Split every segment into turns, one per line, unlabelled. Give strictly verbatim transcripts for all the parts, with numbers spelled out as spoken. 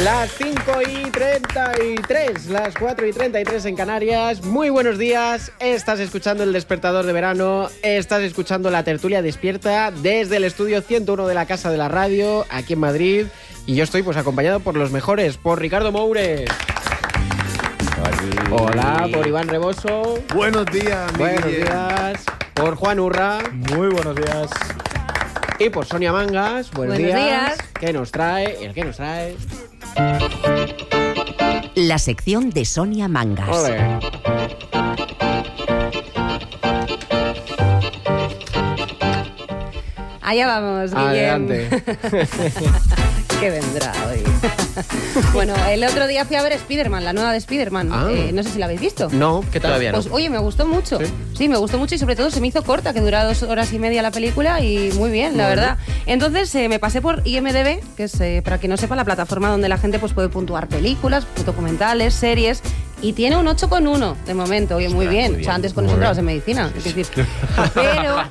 Las cinco y treinta y tres, las cuatro y treinta y tres en Canarias. Muy buenos días, estás escuchando El Despertador de Verano, estás escuchando La Tertulia Despierta desde el estudio ciento uno de la Casa de la Radio, aquí en Madrid. Y yo estoy pues acompañado por los mejores, por Ricardo Moure. Hola, por Iván Reboso.
Buenos días,
Buenos
Miguel.
días. Por Juan Urra.
Muy buenos días.
Y por Sonia Mangas. Buenos,
Buenos
días.
días.
¿Qué nos trae? ¿El qué nos trae?
La sección de Sonia Mangas.
Ole.
Allá vamos, Guillem.
Adelante.
¿Qué vendrá hoy? Bueno, el otro día fui a ver Spider-Man, la nueva de Spider-Man.
Ah.
Eh, no sé si la habéis visto.
No, ¿qué tal?
Todavía no.
Pues oye, me gustó mucho.
¿Sí?
¿Sí? me gustó mucho y sobre todo se me hizo corta, que dura dos horas y media la película y muy bien, la
Bueno.
verdad. Entonces eh, me pasé por I M D B, que es, eh, para quien no sepa, la plataforma donde la gente pues, puede puntuar películas, documentales, series, y tiene un ocho coma uno de momento. Oye, muy bien.
muy
O sea,
bien,
antes con
muy
eso
bien.
entrabas en medicina. Es decir, pero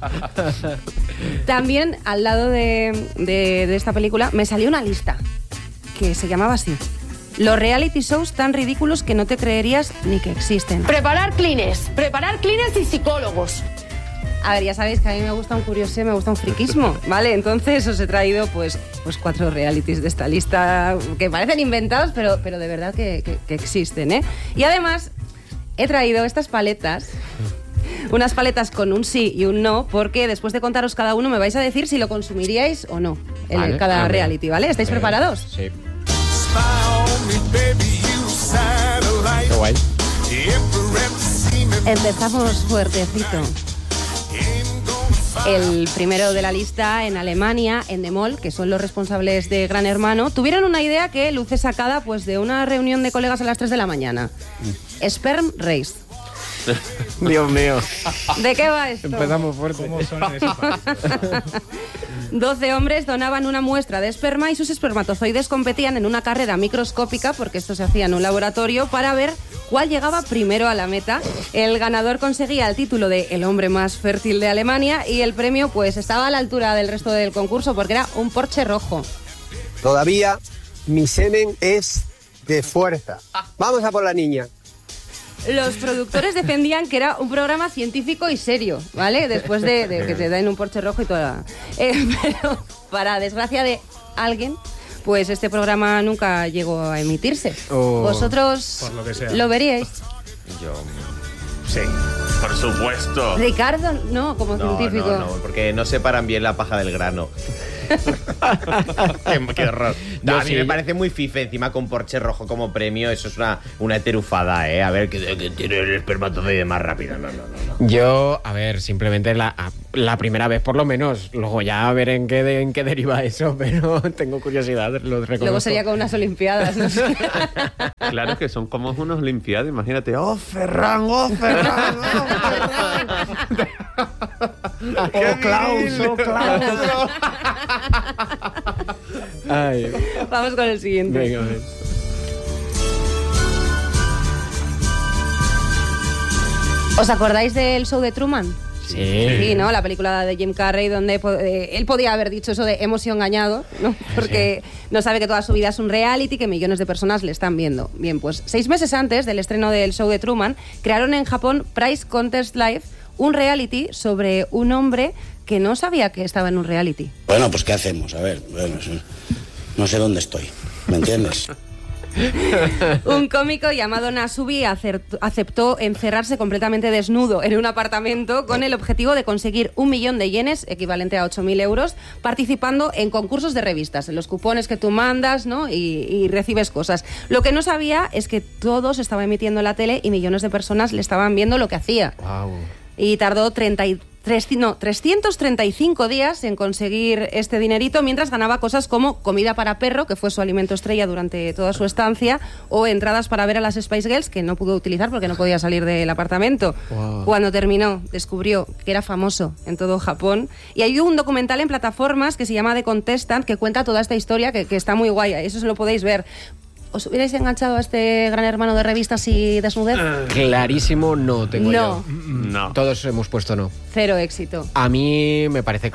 también al lado de, de, de esta película me salió una lista que se llamaba así: los reality shows tan ridículos que no te creerías ni que existen.
Preparar clines, preparar clines y psicólogos.
A ver, ya sabéis que a mí me gusta un curioso, me gusta un friquismo, ¿vale? Entonces os he traído pues, pues cuatro realities de esta lista que parecen inventados, pero, pero de verdad que, que, que existen, ¿eh? Y además he traído estas paletas, unas paletas con un sí y un no, porque después de contaros cada uno me vais a decir si lo consumiríais o no, en
Vale,
cada
vale.
reality, ¿vale? ¿Estáis
Vale.
preparados?
Sí. Qué guay.
Empezamos fuertecito. El primero de la lista, en Alemania, Endemol, que son los responsables de Gran Hermano, tuvieron una idea que luce sacada pues, de una reunión de colegas a las tres de la mañana. Sperm Race.
Dios mío.
¿De qué va esto?
Empezamos fuerte.
¿Cómo son en ese país?
doce hombres donaban una muestra de esperma y sus espermatozoides competían en una carrera microscópica, porque esto se hacía en un laboratorio, para ver cuál llegaba primero a la meta. El ganador conseguía el título de el hombre más fértil de Alemania y el premio pues estaba a la altura del resto del concurso porque era un Porsche rojo.
Todavía mi semen es de fuerza. Vamos a por la niña.
Los productores defendían que era un programa científico y serio, ¿vale? Después de, de que te den un Porsche rojo y toda... Eh, pero para desgracia de alguien, pues este programa nunca llegó a emitirse.
Oh.
¿Vosotros
Por lo que sea.
lo veríais?
Yo... Sí, por supuesto.
Ricardo, no, como
No,
científico.
no, no, porque no separan bien la paja del grano. qué, qué horror. No,
Yo
a mí
sí.
me parece muy fife, encima con Porsche rojo como premio, eso es una, una heterufada, ¿eh? A ver, que, que tiene el espermatozoide más rápido. No, no, no, no.
Yo, a ver, simplemente la, la primera vez por lo menos. Luego ya a ver en qué, de- en qué deriva eso, pero tengo curiosidad, lo reconozco.
Luego sería con unas olimpiadas, no sé.
Claro que son como unos olimpiadas, imagínate. ¡Oh, Ferran! ¡Oh, Ferran! ¡Oh, Ferran!
¡Oh, Klaus! ¡Oh, Klaus! Ay,
Vamos con el siguiente.
venga, a ver.
¿Os acordáis del show de Truman?
Sí.
Sí, ¿no? La película de Jim Carrey donde po- eh, él podía haber dicho eso de hemos sido engañados, ¿no? Porque no sabe que toda su vida es un reality, que millones de personas le están viendo. Bien, pues seis meses antes del estreno del show de Truman, crearon en Japón Price Contest Live, un reality sobre un hombre que no sabía que estaba en un reality.
Bueno, pues ¿qué hacemos? A ver, bueno, sí. No sé dónde estoy, ¿me entiendes?
Un cómico llamado Nasubi acer- aceptó encerrarse completamente desnudo en un apartamento con el objetivo de conseguir un millón de yenes, equivalente a ocho mil euros, participando en concursos de revistas, en los cupones que tú mandas, ¿no? y, y recibes cosas. Lo que no sabía es que todo se estaba emitiendo en la tele y millones de personas le estaban viendo lo que hacía.
Wow.
Y tardó treinta y tres, no, trescientos treinta y cinco días en conseguir este dinerito, mientras ganaba cosas como comida para perro, que fue su alimento estrella durante toda su estancia, o entradas para ver a las Spice Girls, que no pudo utilizar porque no podía salir del apartamento.
Wow.
Cuando terminó, descubrió que era famoso en todo Japón. Y hay un documental en plataformas que se llama The Contestant, que cuenta toda esta historia, que, que está muy guay. Eso se lo podéis ver. ¿Os hubierais enganchado a este Gran Hermano de revistas y desnudez?
Clarísimo no tengo
No.
yo.
No.
Todos hemos puesto no.
Cero éxito.
A mí me parece cruel.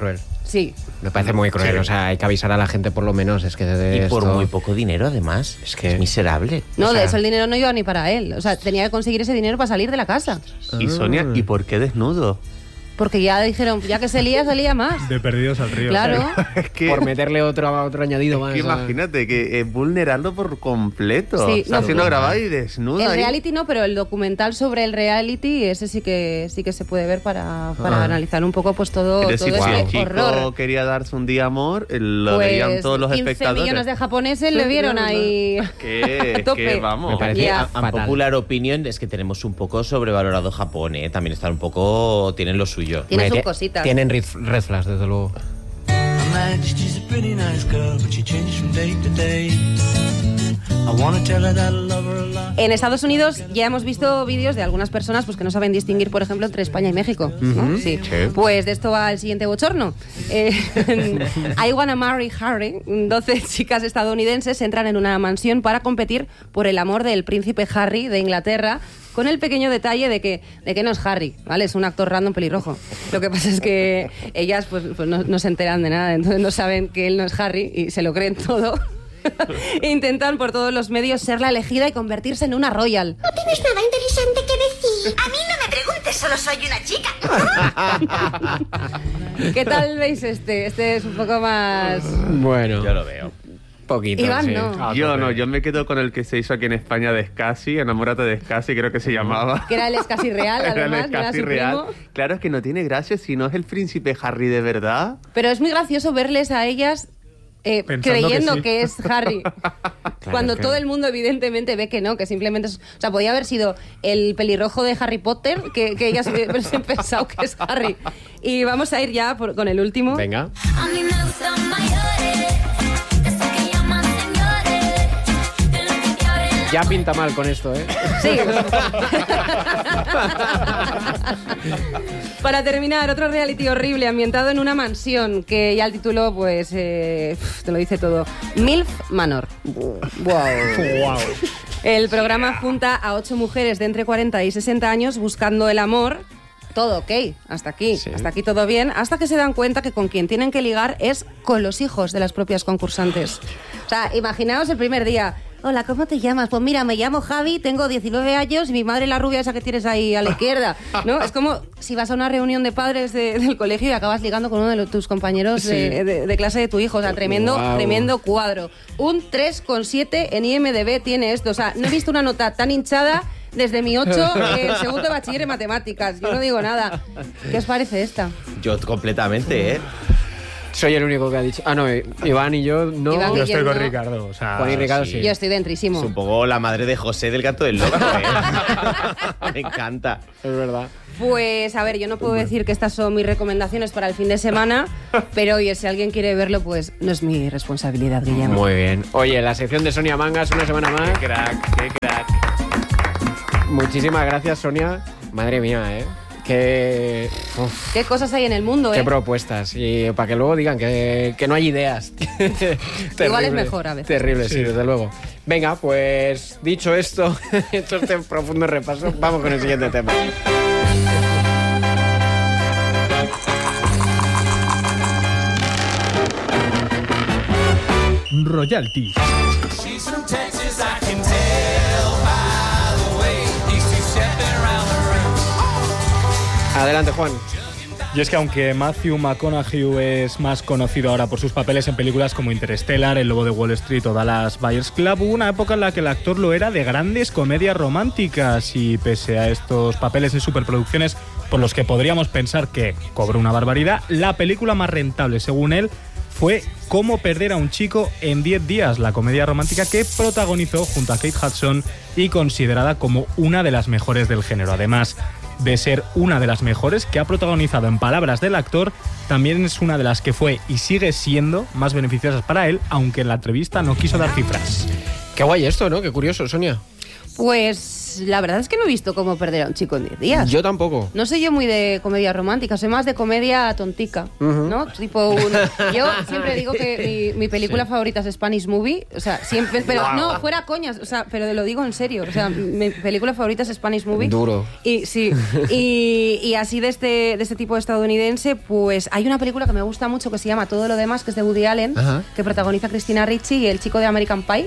Sí.
Me parece muy cruel,
Sí.
o sea, hay que avisar a la gente por lo menos, es que de
Y por
esto-
muy poco dinero, además.
Es que-
Es miserable.
No,
O sea-
de eso el dinero no iba ni para él. O sea, tenía que conseguir ese dinero para salir de la casa.
Y Sonia, ¿y por qué desnudo?
Porque ya dijeron, ya que se lía, se lía más.
De perdidos al río.
Claro.
Es que,
Por meterle otro, otro añadido más.
que
¿sabes?
imagínate que es vulnerarlo por completo.
Sí,
Está
no,
siendo
no.
grabado y desnudo.
El
ahí.
reality no, pero el documental sobre el reality, ese sí que sí que se puede ver para, para
Ah.
analizar un poco pues todo,
Es decir,
todo
si el
este
chico
horror.
quería darse un día amor, eh, lo
Pues
veían todos los
quince
espectadores.
millones de japoneses le vieron ahí.
¿Qué?
a tope.
¿Qué? Vamos.
Me parece
Yeah.
a-
A
fatal.
popular opinion es que tenemos un poco sobrevalorado Japón, ¿eh? También están un poco... Tienen lo suyo.
Tiene
Me-
sus
tie-
cositas.
Tienen red, red flags, desde luego.
En Estados Unidos ya hemos visto vídeos de algunas personas pues que no saben distinguir, por ejemplo, entre España y México, ¿no? Sí. Pues de esto va el siguiente bochorno. Eh, I Wanna Marry Harry. doce chicas estadounidenses entran en una mansión para competir por el amor del príncipe Harry de Inglaterra, con el pequeño detalle de que, de que no es Harry, ¿vale? Es un actor random pelirrojo. Lo que pasa es que ellas pues, pues no, no se enteran de nada, entonces no saben que él no es Harry y se lo creen todo. Intentan por todos los medios ser la elegida y convertirse en una royal.
¿No tienes nada interesante que decir? A mí no me preguntes, solo soy una chica.
¿Qué tal veis este? Este es un poco más...
Bueno,
Yo lo veo.
poquito.
Iván,
sí.
no.
Yo no, yo me quedo con el que se hizo aquí en España de Scassi, Enamórate de Scassi, creo que se llamaba.
Que era el Scassi real,
Era el
además, no era
Scassi
su
real.
primo.
Claro, es que no tiene gracia si no es el príncipe Harry de verdad.
Pero es muy gracioso verles a ellas eh,
Pensando
creyendo
que
que,
sí.
es Harry. Cuando
que-
todo el mundo evidentemente ve que no, que simplemente es... O sea, podía haber sido el pelirrojo de Harry Potter, que, que ellas hubiesen pensado que es Harry. Y vamos a ir ya por- con el último.
Venga.
A mí me gustan mayores, esos que llaman señores, de los que te abren la
Ya pinta mal con esto, ¿eh?
Sí. Para terminar, otro reality horrible ambientado en una mansión que ya el título, pues, eh, te lo dice todo. MILF Manor. Wow.
Wow.
El programa junta a ocho mujeres de entre cuarenta y sesenta años buscando el amor. Todo ok, hasta aquí,
Sí.
hasta aquí todo bien, hasta que se dan cuenta que con quien tienen que ligar es con los hijos de las propias concursantes. O sea, imaginaos el primer día. Hola, ¿cómo te llamas? Pues mira, me llamo Javi, tengo diecinueve años y mi madre es la rubia esa que tienes ahí a la izquierda, ¿no? Es como si vas a una reunión de padres de- del colegio y acabas ligando con uno de los- tus compañeros de, de- de clase de tu hijo. O sea, tremendo,
Guau.
tremendo cuadro. Un tres coma siete en I M D B tiene esto. O sea, no he visto una nota tan hinchada desde mi ocho en segundo de bachiller en matemáticas. Yo no digo nada. ¿Qué os parece esta?
Yo completamente, ¿eh?
Soy el único que ha dicho. Ah, no, Iván y yo no.
Iván
Yo estoy con
Guillermo.
Ricardo. O sea,
Juan y Ricardo
sí.
sí.
Yo estoy dentrísimo.
Es un poco la madre de José del Gato del Loco, ¿eh? Me encanta.
Es verdad.
Pues a ver, yo no puedo decir que estas son mis recomendaciones para el fin de semana, pero oye, si alguien quiere verlo, pues no es mi responsabilidad, Guillermo.
Muy bien. Oye, la sección de Sonia Mangas, una semana más.
Qué crack, qué crack.
Muchísimas gracias, Sonia. Madre mía, ¿eh? Qué, uf,
¿Qué cosas hay en el mundo,
qué
eh?
propuestas. Y para que luego digan que, que no hay ideas.
Igual es mejor a veces.
Terrible, sí, desde luego. Venga, pues dicho esto, hecho este profundo repaso, vamos con el siguiente tema.
royalties.
Adelante, Juan.
Y es que aunque Matthew McConaughey es más conocido ahora por sus papeles en películas como Interstellar, El Lobo de Wall Street o Dallas Buyers Club, hubo una época en la que el actor lo era de grandes comedias románticas y pese a estos papeles en superproducciones por los que podríamos pensar que cobró una barbaridad, la película más rentable, según él, fue Cómo perder a un chico en diez días, la comedia romántica que protagonizó junto a Kate Hudson y considerada como una de las mejores del género. Además de ser una de las mejores que ha protagonizado, en palabras del actor, también es una de las que fue y sigue siendo más beneficiosas para él, aunque en la entrevista no quiso dar cifras.
Qué guay esto, ¿no? Qué curioso, Sonia.
Pues Pues la verdad es que no he visto cómo perder a un chico en diez días.
Yo tampoco.
No soy yo muy de comedia romántica, soy más de comedia tontica, uh-huh. ¿no? Tipo un... Yo siempre digo que mi, mi película sí. favorita es Spanish Movie, o sea, siempre, pero wow. no, fuera coñas, o sea, pero lo digo en serio, o sea, mi película favorita es Spanish Movie.
Duro.
Y sí, y, y así de este, de este tipo estadounidense, pues hay una película que me gusta mucho que se llama Todo lo demás, que es de Woody Allen, uh-huh. que protagoniza Christina Ricci y el chico de American Pie.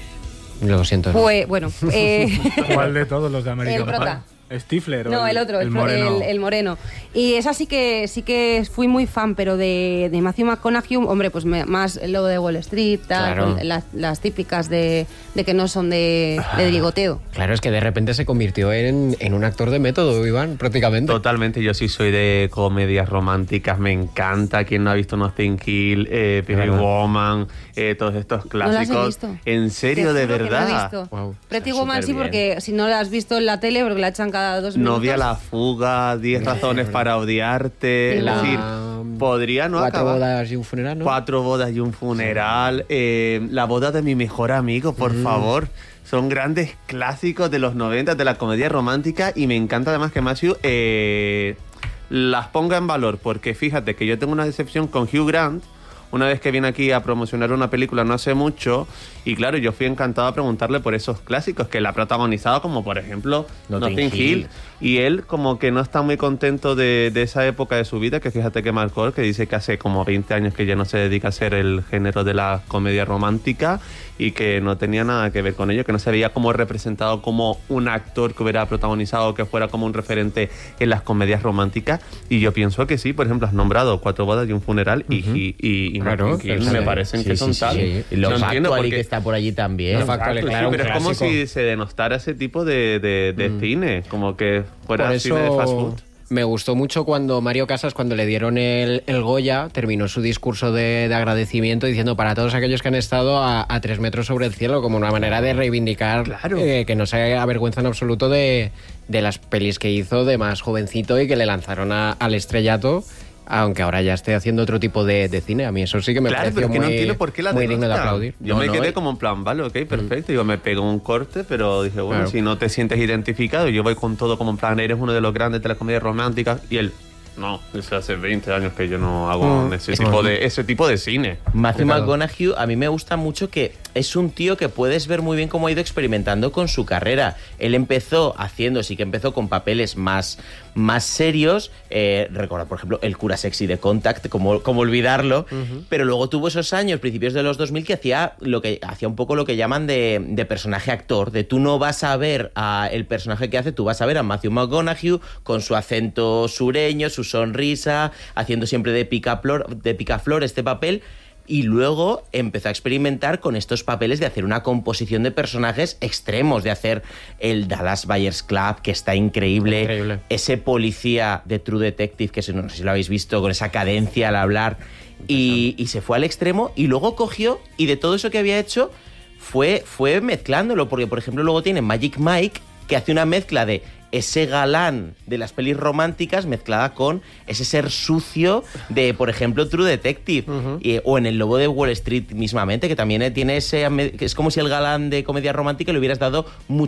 Lo siento.
Pues, bueno. Eh,
¿Cuál de todos los de American
el prota.
Pie? ¿Stifler?
No, el, el otro, el, el, moreno. El, el moreno. Y esa sí que sí que fui muy fan, pero de, de Matthew McConaughey, hombre, pues me, más el lobo de Wall Street, tal, claro. las, las típicas de, de que no son de, de ligoteo.
Claro, es que de repente se convirtió en, en un actor de método, Iván, prácticamente.
Totalmente, yo sí soy de comedias románticas, me encanta. Quien no ha visto Notting Hill, eh, Pretty Woman, eh, todos estos clásicos.
¿No las he visto?
¿En serio, de verdad?
Que no he visto. Wow. Pretty Woman sí, porque si no la has visto en la tele, porque la echan cada dos minutos.
Novia la fuga, diez razones para odiarte.
La...
Es decir, podría no
Cuatro
acabar.
bodas y un funeral, ¿no?
Cuatro bodas y un funeral. Eh, la boda de mi mejor amigo, por mm. favor. Son grandes clásicos de los noventa de la comedia romántica y me encanta además que Matthew eh, las ponga en valor, porque fíjate que yo tengo una decepción con Hugh Grant. Una vez que viene aquí a promocionar una película no hace mucho, y claro, yo fui encantado a preguntarle por esos clásicos que él ha protagonizado, como por ejemplo Notting, Notting Hill. Hill, y él como que no está muy contento de, de esa época de su vida, que fíjate que marcó, que dice que hace como veinte años que ya no se dedica a hacer el género de la comedia romántica, y que no tenía nada que ver con ello, que no se veía como representado como un actor que hubiera protagonizado, que fuera como un referente en las comedias románticas, y yo pienso que sí. Por ejemplo, has nombrado Cuatro bodas y un funeral, uh-huh. y, y, y
claro,
Hill, me parecen
sí,
que
sí,
son
sí,
tal.
Sí. Y lo
no
Factual que está por allí también.
Lo Factual, sí, claro, pero es como si se denostara ese tipo de, de, de mm. cine, como que fuera
por
cine de fast food.
Me gustó mucho cuando Mario Casas, cuando le dieron el, el Goya, terminó su discurso de, de agradecimiento diciendo para todos aquellos que han estado a, a tres metros sobre el cielo, como una manera de reivindicar, claro. eh, que no se avergüenza en absoluto de, de las pelis que hizo de más jovencito y que le lanzaron a, al estrellato, aunque ahora ya esté haciendo otro tipo de, de cine. A mí eso sí que me
claro,
pareció
pero que
muy,
no entiendo por qué la
muy digno de aplaudir.
Yo
no,
me
no,
quedé
eh.
como en plan, vale, ok, perfecto. Mm. Yo me pego un corte, pero dije, bueno,
claro.
si no te sientes identificado, yo voy con todo como en plan, eres uno de los grandes de las comedias románticas, y él... No, eso hace veinte años que yo no hago mm. ese, tipo de, ese tipo de cine.
Matthew claro. McConaughey, a mí me gusta mucho que es un tío que puedes ver muy bien cómo ha ido experimentando con su carrera. Él empezó haciendo, sí que empezó con papeles más, más serios. Eh, recuerda, por ejemplo, el cura sexy de Contact, como, como olvidarlo. Uh-huh. Pero luego tuvo esos años, principios de los dos mil, que hacía lo que hacía un poco lo que llaman de, de personaje actor. De tú no vas a ver a el personaje que hace, tú vas a ver a Matthew McConaughey con su acento sureño, su sonrisa, haciendo siempre de picaflor, de picaflor este papel, y luego empezó a experimentar con estos papeles de hacer una composición de personajes extremos, de hacer el Dallas Buyers Club, que está increíble, increíble. Ese policía de True Detective, que no sé si lo habéis visto, con esa cadencia al hablar, y, y se fue al extremo, y luego cogió, y de todo eso que había hecho, fue, fue mezclándolo, porque por ejemplo luego tiene Magic Mike, que hace una mezcla de ese galán de las pelis románticas mezclada con ese ser sucio de, por ejemplo, True Detective, uh-huh. y, o en El Lobo de Wall Street mismamente, que también tiene ese... Es como si el galán de comedia romántica le hubieras dado mucho